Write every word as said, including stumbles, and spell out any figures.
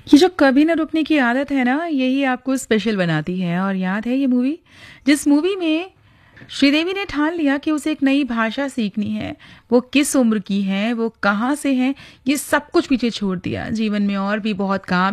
ये जो कभी ना रुकने की आदत है ना, यही आपको स्पेशल बनाती है। और याद है ये मूवी, जिस मूवी में श्रीदेवी ने ठान लिया कि उसे एक नई भाषा सीखनी है। वो किस उम्र की है, वो कहाँ से है, ये सब कुछ पीछे छोड़ दिया। जीवन में और भी बहुत काम